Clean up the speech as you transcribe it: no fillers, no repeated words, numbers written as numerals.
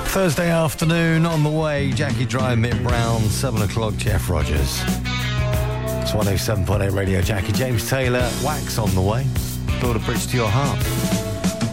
Thursday afternoon on the way. Jackie Dry, Mick Brown, 7 o'clock, Jeff Rogers. It's 107.8 Radio. Jackie, James Taylor, Wax on the way. Build a bridge to your heart.